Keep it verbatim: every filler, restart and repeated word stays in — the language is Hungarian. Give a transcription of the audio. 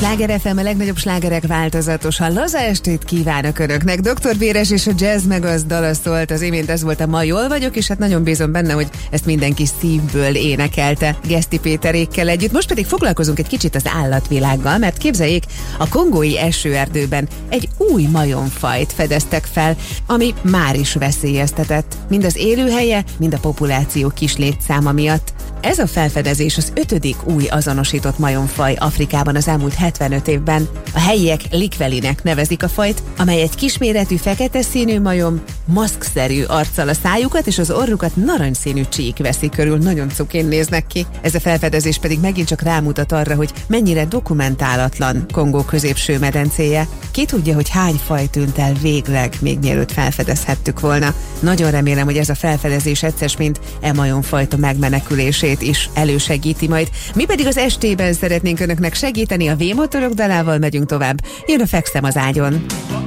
Sláger ef em, a legnagyobb slágerek változatosan. Laza estét kívánok Önöknek. doktor Véres és a Jazz meg az dala szólt. Az imént ez volt a Ma jól vagyok, és hát nagyon bízom benne, hogy ezt mindenki szívből énekelte Geszti Péterékkel együtt. Most pedig foglalkozunk egy kicsit az állatvilággal, mert képzeljék, a kongói esőerdőben egy új majomfajt fedeztek fel, ami már is veszélyeztetett, mind az élőhelye, mind a populáció kis létszáma miatt. Ez a felfedezés az ötödik új azonosított majomfaj Afrikában az elmúlt hetvenöt évben. A helyiek likvelinek nevezik a fajt, amely egy kisméretű fekete színű majom, maszkszerű arccal a szájukat és az orrukat narancsszínű csík veszi körül, nagyon cukén néznek ki. Ez a felfedezés pedig megint csak rámutat arra, hogy mennyire dokumentálatlan Kongó középső medencéje. Ki tudja, hogy hány faj tűnt el végleg, még mielőtt felfedezhettük volna. Nagyon remélem, hogy ez a felfedezés egyszer mint e majomfajta megmenekülését is elősegíti majd. Mi pedig az estében szeretnénk Önöknek segíteni, a V-motorok dalával megyünk tovább. Jön a Fekszem az ágyon.